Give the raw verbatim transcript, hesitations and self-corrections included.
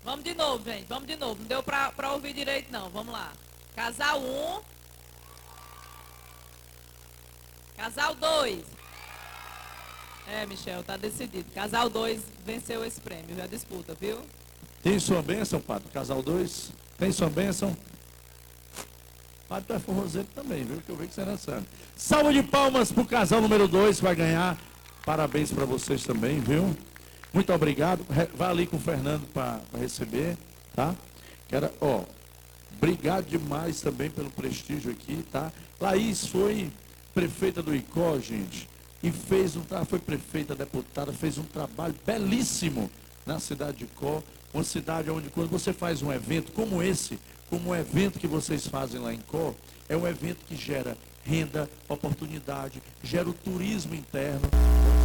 Vamos de novo, gente. Vamos de novo. Não deu pra, pra ouvir direito, não. Vamos lá. Casal um. Casal dois. É, Michel, tá decidido. Casal dois venceu esse prêmio, já disputa, viu? Tem sua bênção, Padre? Casal dois? Tem sua bênção? Padre tá forrozeiro também, viu? Que eu vi que você era santo. Salva de palmas pro casal número dois que vai ganhar. Parabéns para vocês também, viu? Muito obrigado. Vá ali com o Fernando para receber, tá? Quero, ó, obrigado demais também pelo prestígio aqui, tá? Laís foi prefeita do Icó, gente, e fez um foi prefeita, deputada, fez um trabalho belíssimo na cidade de Icó, uma cidade onde quando você faz um evento como esse, como o evento que vocês fazem lá em Icó, é um evento que gera renda, oportunidade, gera o turismo interno.